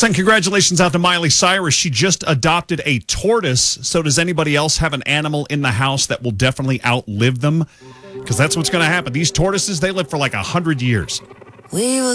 Send congratulations out to Miley Cyrus. She just adopted a tortoise. So does anybody else have an animal in the house that will definitely outlive them? Because that's what's going to happen. These tortoises, they live for like 100 years. We were